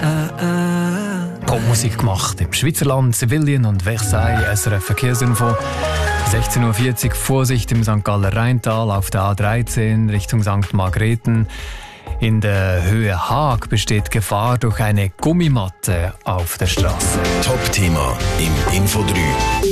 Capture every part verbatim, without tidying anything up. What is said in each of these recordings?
Popmusik gemacht im Schweizerland, Sevillen und Versailles. S R F Verkehrsinfo. sechzehn Uhr vierzig, Vorsicht im Sankt Galler Rheintal auf der A dreizehn Richtung Sankt Margrethen. In der Höhe Haag besteht Gefahr durch eine Gummimatte auf der Straße. Top-Thema im Info drei.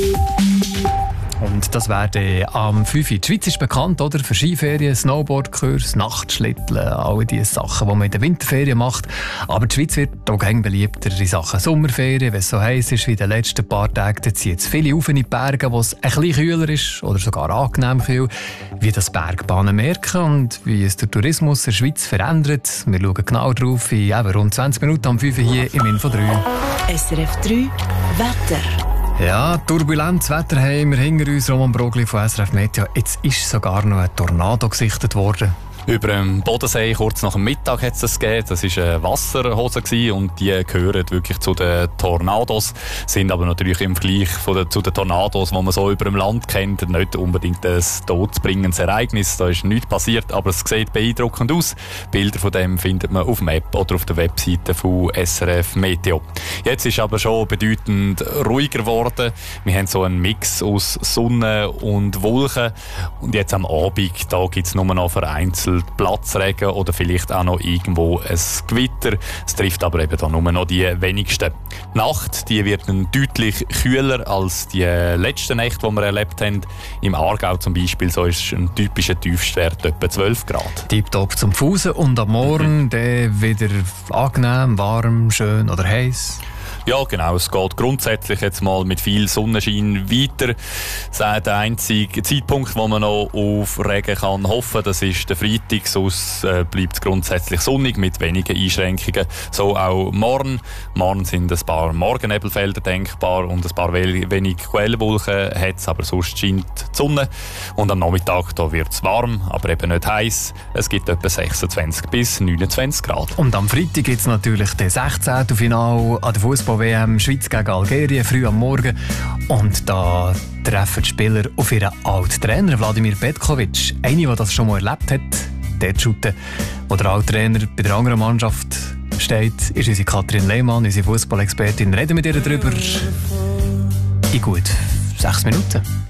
Und das werde am fünf Uhr. Die Schweiz ist bekannt, oder? Für Skiferien, Snowboardkurs, Nachtschlitteln, all diese Sachen, die man in der Winterferien macht. Aber die Schweiz wird auch immer beliebter in Sachen Sommerferien. Wenn es so heiß ist wie in den letzten paar Tagen, dann zieht es viele auf in die Berge, wo es ein bisschen kühler ist oder sogar angenehm kühl. Wie das Bergbahnen merken und wie es der Tourismus in der Schweiz verändert. Wir schauen genau drauf in eben rund zwanzig Minuten am fünf Uhr hier im Info drei. S R F drei Wetter. Ja, turbulentes Wetter haben wir hinter uns. Roman Brogli von S R F Meteo. Jetzt ist sogar noch ein Tornado gesichtet worden. Über dem Bodensee, kurz nach dem Mittag hat es das gegeben. Das war eine Wasserhose gewesen und die gehören wirklich zu den Tornados, sind aber natürlich im Vergleich von den, zu den Tornados, die man so über dem Land kennt, nicht unbedingt ein todbringendes Ereignis. Da ist nichts passiert, aber es sieht beeindruckend aus. Bilder von dem findet man auf dem App oder auf der Webseite von S R F Meteo. Jetzt ist aber schon bedeutend ruhiger geworden. Wir haben so einen Mix aus Sonne und Wolken und jetzt am Abend, da gibt es nur noch vereinzelt Platzregen oder vielleicht auch noch irgendwo ein Gewitter. Es trifft aber eben dann nur noch die wenigsten. Die Nacht, die wird dann deutlich kühler als die letzten Nächte, die wir erlebt haben. Im Aargau zum Beispiel, so ist ein typischer Tiefstwert etwa zwölf Grad. Tipptopp zum Fußen und am Morgen mhm. dann wieder angenehm, warm, schön oder heiß. Ja, genau. Es geht grundsätzlich jetzt mal mit viel Sonnenschein weiter. Der einzige Zeitpunkt, wo man noch auf Regen kann hoffen, das ist der Freitag. Sonst äh, bleibt es grundsätzlich sonnig mit wenigen Einschränkungen. So auch morgen. Morgen sind ein paar Morgennebelfelder denkbar und ein paar wenig Quellwolken hat es, aber sonst scheint die Sonne. Und am Nachmittag da wird es warm, aber eben nicht heiß. Es gibt etwa sechsundzwanzig bis neunundzwanzig Grad. Und am Freitag gibt es natürlich das sechzehnte Finale an der Fußball-W M Schweiz gegen Algerien, früh am Morgen. Und da treffen die Spieler auf ihren alten Trainer Wladimir Petkovic. Eine, der das schon mal erlebt hat, dort shooten, wo der alte Trainer bei der anderen Mannschaft steht, ist unsere Katrin Lehmann, unsere Fußballexpertin. Reden mit ihr darüber in gut sechs Minuten.